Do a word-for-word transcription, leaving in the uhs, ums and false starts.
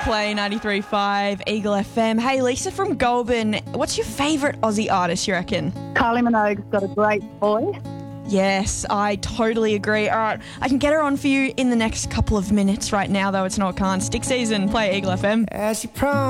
Play ninety-three point five, Eagle F M. Hey, Lisa from Goulburn, what's your favourite Aussie artist, you reckon? Kylie Minogue's got a great voice. Yes, I totally agree. All right, I can get her on for you in the next couple of minutes. Right now, though, it's not can't. Stick season, play Eagle F M. As you promised.